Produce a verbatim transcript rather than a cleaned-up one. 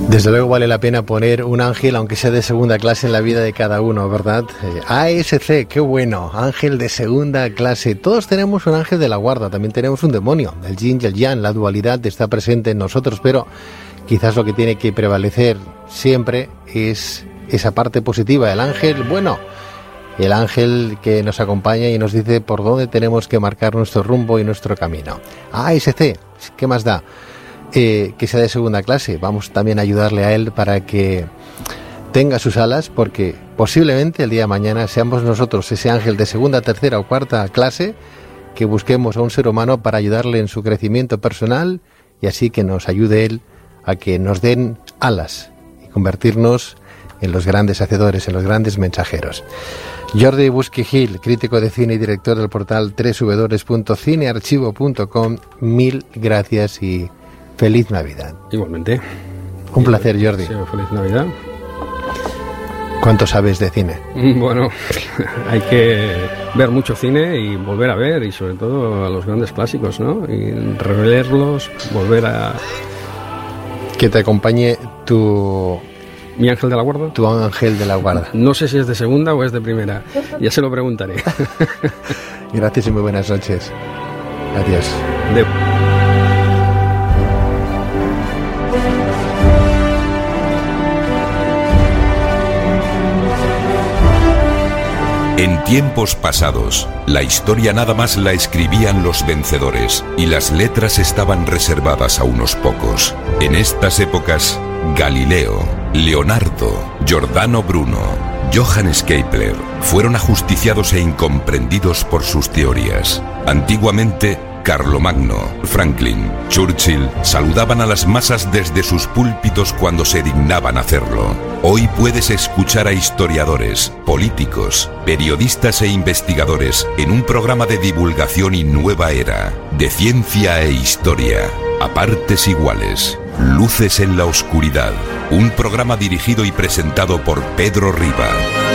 Desde luego vale la pena poner un ángel, aunque sea de segunda clase, en la vida de cada uno, ¿verdad? Eh, A S C, qué bueno, ángel de segunda clase. Todos tenemos un ángel de la guarda, también tenemos un demonio. El yin y el yang, la dualidad está presente en nosotros, pero quizás lo que tiene que prevalecer siempre es esa parte positiva, el ángel bueno, el ángel que nos acompaña y nos dice por dónde tenemos que marcar nuestro rumbo y nuestro camino. A S C, ¿qué más da? Eh, que sea de segunda clase, vamos también a ayudarle a él para que tenga sus alas, porque posiblemente el día de mañana seamos nosotros ese ángel de segunda, tercera o cuarta clase que busquemos a un ser humano para ayudarle en su crecimiento personal y así que nos ayude él a que nos den alas y convertirnos en los grandes hacedores, en los grandes mensajeros. Jordi Busquets Gil, crítico de cine y director del portal doble u doble u doble u punto cinearchivo punto com, mil gracias y feliz Navidad. Igualmente. Un placer, Jordi. Sí, feliz Navidad. ¿Cuánto sabes de cine? Bueno, hay que ver mucho cine y volver a ver, y sobre todo a los grandes clásicos, ¿no? Y releerlos, volver a... Que te acompañe tu... ¿Mi ángel de la guarda? Tu ángel de la guarda. No sé si es de segunda o es de primera. Ya se lo preguntaré. Gracias y muy buenas noches. Adiós. De... En tiempos pasados, la historia nada más la escribían los vencedores y las letras estaban reservadas a unos pocos. En estas épocas, Galileo, Leonardo, Giordano Bruno, Johannes Kepler fueron ajusticiados e incomprendidos por sus teorías. Antiguamente, Carlomagno, Franklin, Churchill saludaban a las masas desde sus púlpitos cuando se dignaban hacerlo. Hoy puedes escuchar a historiadores, políticos, periodistas e investigadores en un programa de divulgación y nueva era, de ciencia e historia, a partes iguales. Luces en la oscuridad, un programa dirigido y presentado por Pedro Riva.